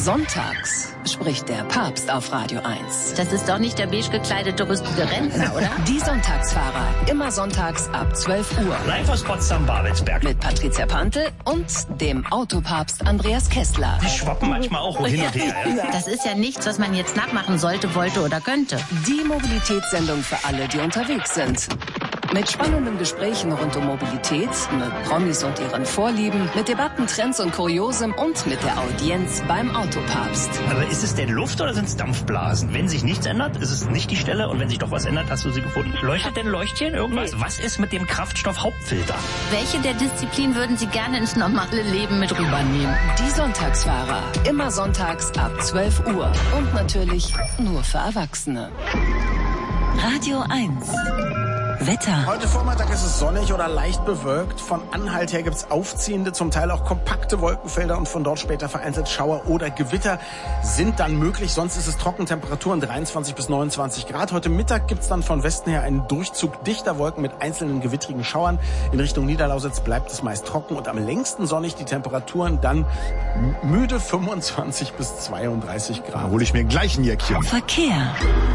Sonntags spricht der Papst auf Radio 1. Das ist doch nicht der beige gekleidete rüstige Rentner, oder? Die Sonntagsfahrer, immer sonntags ab 12 Uhr. Live aus Potsdam-Babelsberg. Mit Patricia Pantel und dem Autopapst Andreas Kessler. Die schwappen manchmal auch hin und her. Das ist ja nichts, was man jetzt nachmachen sollte, wollte oder könnte. Die Mobilitätssendung für alle, die unterwegs sind. Mit spannenden Gesprächen rund um Mobilität, mit Promis und ihren Vorlieben, mit Debatten, Trends und Kuriosem und mit der Audienz beim Autopapst. Aber ist es denn Luft oder sind es Dampfblasen? Wenn sich nichts ändert, ist es nicht die Stelle. Und wenn sich doch was ändert, hast du sie gefunden. Leuchtet denn Leuchtchen irgendwas? Nee. Was ist mit dem Kraftstoff-Hauptfilter? Welche der Disziplinen würden Sie gerne ins normale Leben mit rübernehmen? Die Sonntagsfahrer. Immer sonntags ab 12 Uhr. Und natürlich nur für Erwachsene. Radio 1. Wetter. Heute Vormittag ist es sonnig oder leicht bewölkt. Von Anhalt her gibt's aufziehende, zum Teil auch kompakte Wolkenfelder und von dort später vereinzelt Schauer oder Gewitter sind dann möglich. Sonst ist es trocken, Temperaturen 23 bis 29 Grad. Heute Mittag gibt's dann von Westen her einen Durchzug dichter Wolken mit einzelnen gewittrigen Schauern. In Richtung Niederlausitz bleibt es meist trocken und am längsten sonnig, die Temperaturen dann müde 25 bis 32 Grad. Da hole ich mir gleich ein Jäckchen. Verkehr.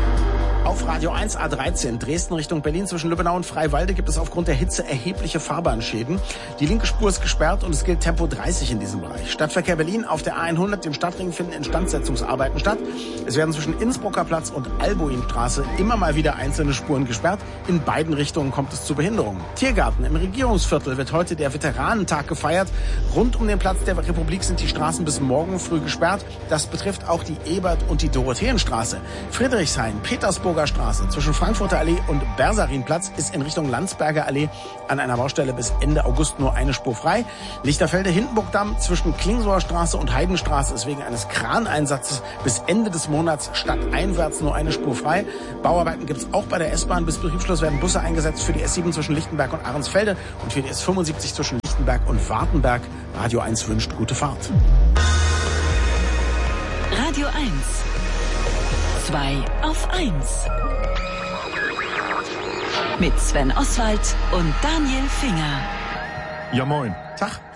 Auf Radio 1 A13 Dresden Richtung Berlin zwischen Lübbenau und Freiwalde gibt es aufgrund der Hitze erhebliche Fahrbahnschäden. Die linke Spur ist gesperrt und es gilt Tempo 30 in diesem Bereich. Stadtverkehr Berlin auf der A100, dem Stadtring, finden Instandsetzungsarbeiten statt. Es werden zwischen Innsbrucker Platz und Albuinstraße immer mal wieder einzelne Spuren gesperrt. In beiden Richtungen kommt es zu Behinderungen. Tiergarten im Regierungsviertel wird heute der Veteranentag gefeiert. Rund um den Platz der Republik sind die Straßen bis morgen früh gesperrt. Das betrifft auch die Ebert- und die Dorotheenstraße. Friedrichshain, Petersburger Straße zwischen Frankfurter Allee und Bersarinplatz ist in Richtung Landsberger Allee an einer Baustelle bis Ende August nur eine Spur frei. Lichterfelde-Hindenburgdamm zwischen Klingsower Straße und Heidenstraße ist wegen eines Kraneinsatzes bis Ende des Monats stadteinwärts nur eine Spur frei. Bauarbeiten gibt es auch bei der S-Bahn. Bis Betriebsschluss werden Busse eingesetzt für die S7 zwischen Lichtenberg und Ahrensfelde und für die S75 zwischen Lichtenberg und Wartenberg. Radio 1 wünscht gute Fahrt. Radio 1. 2 auf 1. Mit Sven Oswald und Daniel Finger. Ja, moin. Tag.